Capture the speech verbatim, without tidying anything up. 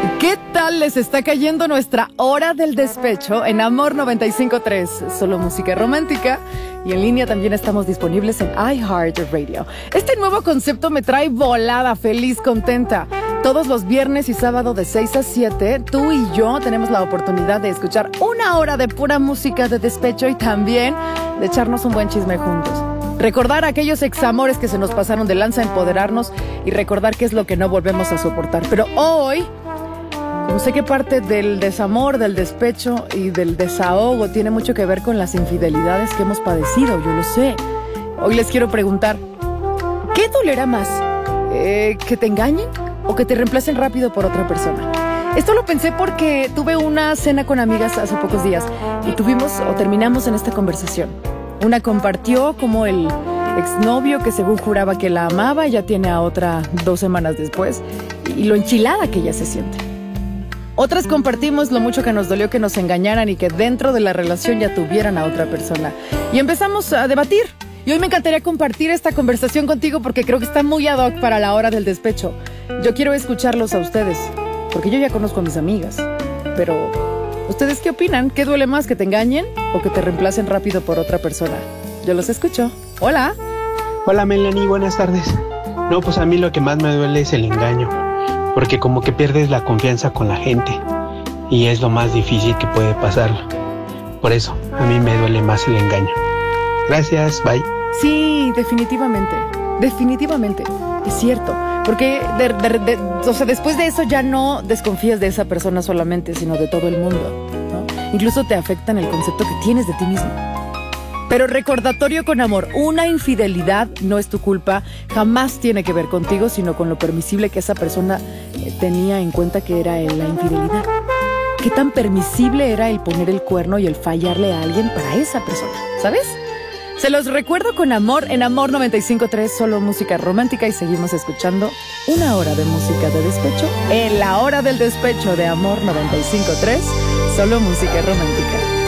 ¿Qué tal les está cayendo nuestra hora del despecho en Amor noventa y cinco punto tres? Solo música romántica. Y en línea también estamos disponibles en iHeartRadio. Este nuevo concepto me trae volada, feliz, contenta. Todos los viernes y sábado de seis a siete, tú y yo tenemos la oportunidad de escuchar una hora de pura música de despecho y también de echarnos un buen chisme juntos. Recordar aquellos examores que se nos pasaron de lanza, empoderarnos y recordar qué es lo que no volvemos a soportar. Pero hoy, como sé que parte del desamor, del despecho y del desahogo tiene mucho que ver con las infidelidades que hemos padecido, yo lo sé. Hoy les quiero preguntar, ¿qué dolerá más? Eh, ¿Que te engañen o que te reemplacen rápido por otra persona? Esto lo pensé porque tuve una cena con amigas hace pocos días y tuvimos o terminamos en esta conversación. Una compartió como el exnovio que según juraba que la amaba ya tiene a otra dos semanas después y lo enchilada que ella se siente. Otras compartimos lo mucho que nos dolió que nos engañaran y que dentro de la relación ya tuvieran a otra persona. Y empezamos a debatir. Y hoy me encantaría compartir esta conversación contigo porque creo que está muy ad hoc para la hora del despecho. Yo quiero escucharlos a ustedes, porque yo ya conozco a mis amigas. Pero, ¿ustedes qué opinan? ¿Qué duele más, que te engañen o que te reemplacen rápido por otra persona? Yo los escucho. Hola. Hola Melanie, buenas tardes. No, pues a mí lo que más me duele es el engaño, porque como que pierdes la confianza con la gente y es lo más difícil que puede pasar. Por eso, a mí me duele más el engaño. Gracias, bye. Sí, definitivamente, definitivamente, es cierto. Porque de, de, de, o sea, después de eso ya no desconfías de esa persona solamente, sino de todo el mundo, ¿no? Incluso te afecta en el concepto que tienes de ti mismo. Pero recordatorio con amor, una infidelidad no es tu culpa, jamás tiene que ver contigo, sino con lo permisible que esa persona tenía en cuenta que era la infidelidad. ¿Qué tan permisible era el poner el cuerno y el fallarle a alguien para esa persona? ¿Sabes? Se los recuerdo con amor en Amor noventa y cinco punto tres, solo música romántica, y seguimos escuchando una hora de música de despecho en la hora del despecho de Amor noventa y cinco punto tres, solo música romántica.